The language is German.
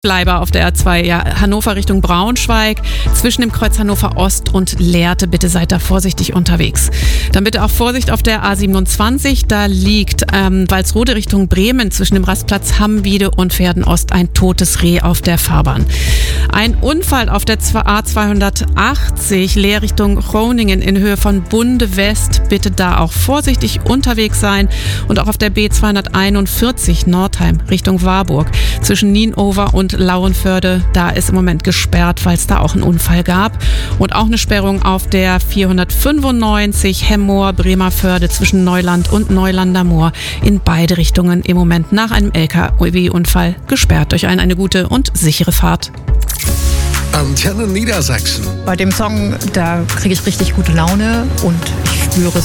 Bleiber auf der A2, ja, Hannover Richtung Braunschweig, zwischen dem Kreuz Hannover Ost und Lehrte. Bitte seid da vorsichtig unterwegs. Dann bitte auch Vorsicht auf der A27, da liegt Walsrode Richtung Bremen zwischen dem Rastplatz Hammwiede und Verden Ost ein totes Reh auf der Fahrbahn. Ein Unfall auf der A280 Leer Richtung Groningen in Höhe von Bunde West. Bitte da auch vorsichtig unterwegs sein. Und auch auf der B241 Nordheim Richtung Warburg zwischen Nienover und Lauenförde. Da ist im Moment gesperrt, weil es da auch einen Unfall gab. Und auch eine Sperrung auf der 495 Hemmoor Bremerförde zwischen Neuland und Neulander Moor. In beide Richtungen im Moment nach einem LKW-Unfall gesperrt. Euch allen eine gute und sichere Fahrt. Antenne Niedersachsen. Bei dem Song, da kriege ich richtig gute Laune und ich spüre